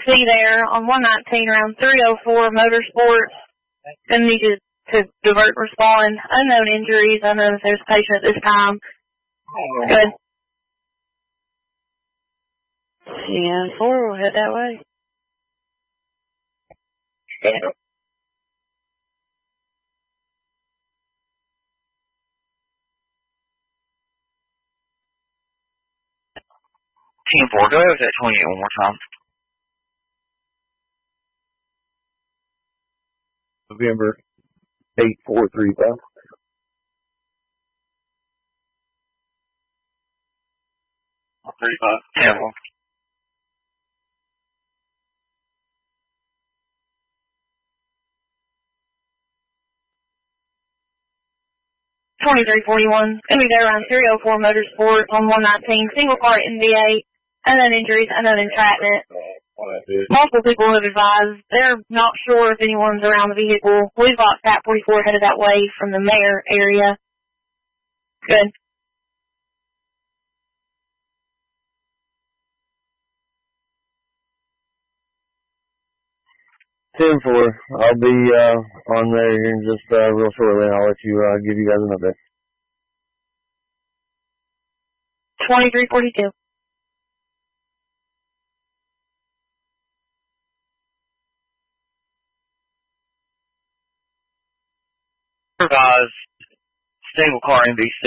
see there on 119 around 304 Motorsports. Then needed to divert respond. Unknown injuries. Unknown if there's a patient at this time. Good. 10-4, we'll head that way. Yeah. Team 4, go over that 28 one more time. November 8435. Temple. $23.41. Gonna be there around 304 Motorsports on 119. Single car NVA. Unknown injuries, unknown entrapment. Multiple people have advised they're not sure if anyone's around the vehicle. We've got Fat 44 headed that way from the mayor area. Good. Tim 4, I'll be on there here in just real shortly, and I'll let you give you guys an update. 2342. Supervised single car NBC.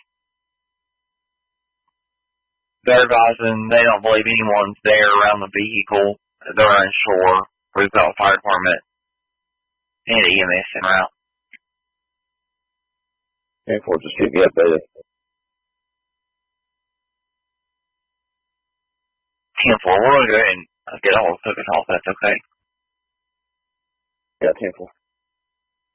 They're advising they don't believe anyone's there around the vehicle. They're unsure. We've got fire department and EMS en route. And 4, just keep me updated. 10-4, we're going to go ahead and get all the tickets off. That's okay. Yeah, 10-4.